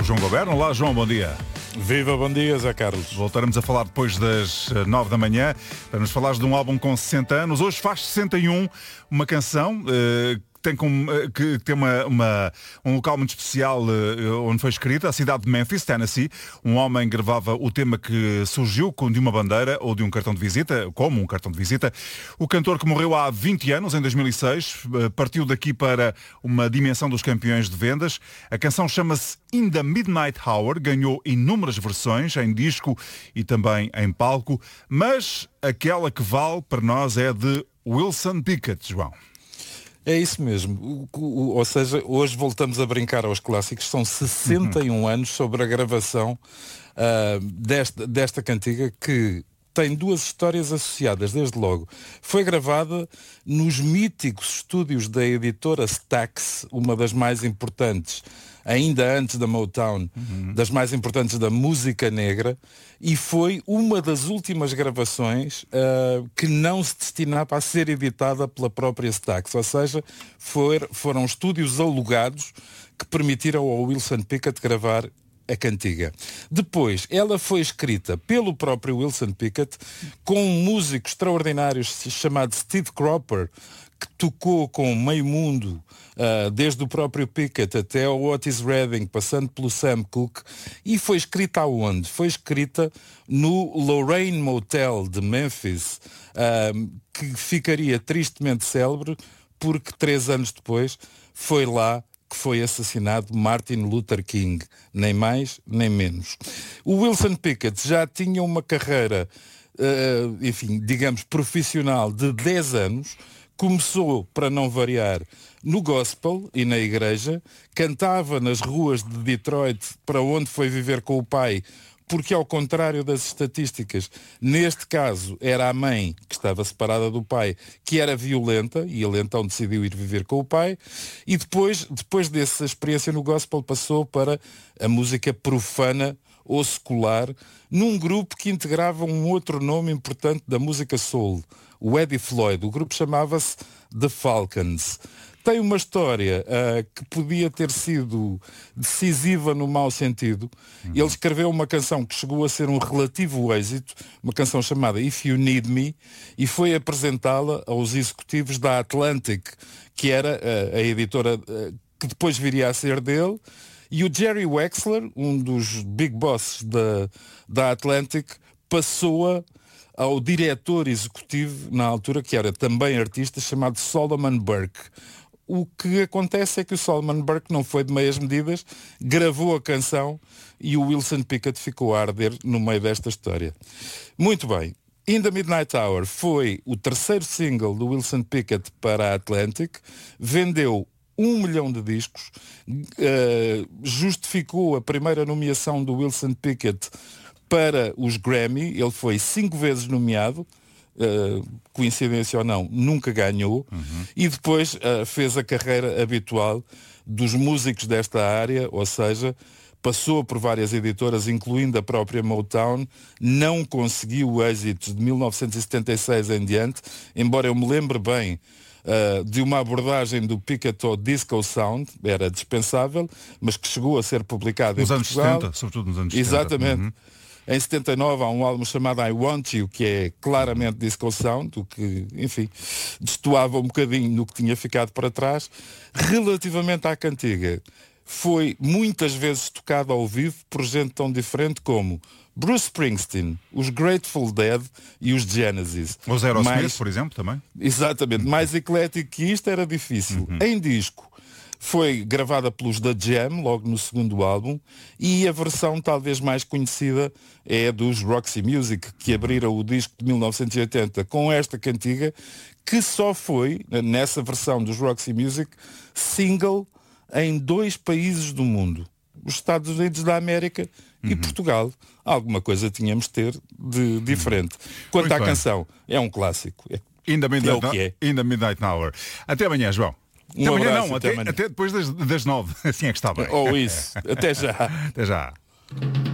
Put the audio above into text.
o João Goberno. Olá, João, bom dia. Viva, bom dia, Zé Carlos. Voltaremos a falar depois das 9 da manhã para nos falares de um álbum com 60 anos. Hoje faz 61, uma canção que tem um local muito especial onde foi escrita, a cidade de Memphis, Tennessee. Um homem gravava o tema que surgiu de uma bandeira ou de um cartão de visita, como um cartão de visita. O cantor, que morreu há 20 anos, em 2006, partiu daqui para uma dimensão dos campeões de vendas. A canção chama-se In the Midnight Hour, ganhou inúmeras versões em disco e também em palco, mas aquela que vale para nós é de Wilson Pickett, João. É isso mesmo. Ou seja, hoje voltamos a brincar aos clássicos. São 61 anos sobre a gravação desta cantiga, que tem duas histórias associadas, desde logo. Foi gravada nos míticos estúdios da editora Stax, uma das mais importantes, ainda antes da Motown, das mais importantes da música negra, e foi uma das últimas gravações que não se destinava a ser editada pela própria Stax, ou seja, foram estúdios alugados que permitiram ao Wilson Pickett gravar a cantiga. Depois, ela foi escrita pelo próprio Wilson Pickett, com um músico extraordinário chamado Steve Cropper, que tocou com meio mundo, desde o próprio Pickett até o Otis Redding, passando pelo Sam Cooke. E foi escrita aonde? Foi escrita no Lorraine Motel de Memphis, que ficaria tristemente célebre, porque 3 anos depois foi lá que foi assassinado Martin Luther King, nem mais nem menos. O Wilson Pickett já tinha uma carreira, digamos, profissional de 10 anos. Começou, para não variar, no gospel e na igreja, cantava nas ruas de Detroit, para onde foi viver com o pai, porque, ao contrário das estatísticas, neste caso era a mãe, que estava separada do pai, que era violenta, e ele então decidiu ir viver com o pai, e depois dessa experiência no gospel passou para a música profana ou secular, num grupo que integrava um outro nome importante da música soul, o Eddie Floyd. O grupo chamava-se The Falcons. Tem uma história que podia ter sido decisiva no mau sentido. Ele escreveu uma canção que chegou a ser um relativo êxito, uma canção chamada If You Need Me, e foi apresentá-la aos executivos da Atlantic, que era a editora que depois viria a ser dele. E o Jerry Wexler, um dos big bosses da Atlantic, passou-a ao diretor executivo, na altura, que era também artista, chamado Solomon Burke. O que acontece é que o Solomon Burke não foi de meias medidas, gravou a canção e o Wilson Pickett ficou a arder no meio desta história. Muito bem. In the Midnight Hour foi o terceiro single do Wilson Pickett para a Atlantic, vendeu 1 milhão de discos, justificou a primeira nomeação do Wilson Pickett para os Grammy. Ele foi 5 vezes nomeado, coincidência ou não, nunca ganhou, e depois fez a carreira habitual dos músicos desta área, ou seja, passou por várias editoras, incluindo a própria Motown, não conseguiu êxitos de 1976 em diante, embora eu me lembre bem de uma abordagem do Pickett ao Disco Sound, era dispensável, mas que chegou a ser publicado em Portugal. Nos anos 70, sobretudo nos anos 70. Exatamente. Em 79 há um álbum chamado I Want You, que é claramente Disco Sound, o que, enfim, destoava um bocadinho no que tinha ficado para trás. Relativamente à cantiga, foi muitas vezes tocada ao vivo por gente tão diferente como Bruce Springsteen, os Grateful Dead e os Genesis. Os Aerosmith, por exemplo, também. Exatamente. Mais eclético que isto era difícil. Em disco, foi gravada pelos The Jam, logo no segundo álbum, e a versão talvez mais conhecida é a dos Roxy Music, que abriram o disco de 1980 com esta cantiga, que só foi, nessa versão dos Roxy Music, single em 2 países do mundo. Os Estados Unidos da América e Portugal. Alguma coisa tínhamos de ter de diferente. Quanto à canção, é um clássico. In the Midnight, é o que é. In the Midnight Hour. Até amanhã, João. Até amanhã não, até depois das 9. Assim é que está bem. Ou isso. Até já. Até já.